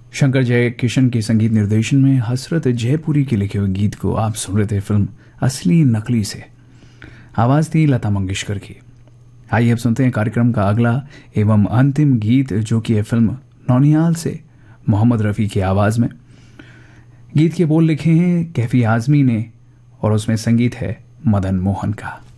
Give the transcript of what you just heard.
शंकर जयकिशन के संगीत निर्देशन में हसरत जयपुरी के लिखे हुए गीत को आप सुन रहे थे फिल्म असली नकली से। आवाज थी लता मंगेशकर की। आइए अब सुनते हैं कार्यक्रम का अगला एवं अंतिम गीत, जो कि है फिल्म नौनियाल से मोहम्मद रफ़ी की आवाज में। गीत के बोल लिखे हैं कैफी आजमी ने और उसमें संगीत है मदन मोहन का।